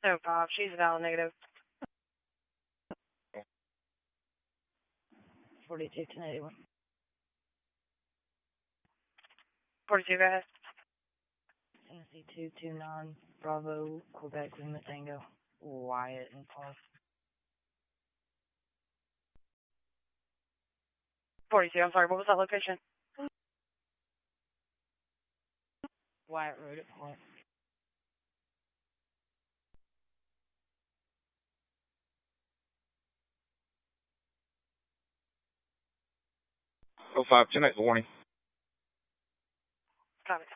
Oh, 5. She's valid negative. 42 to 81. 42, go ahead. Tennessee 229, Bravo, Quebec, Lima Tango, Wyatt and Paul. 42, I'm sorry, what was that location? Wyatt Road at Paul. Oh, 5, 10 warning. Copy.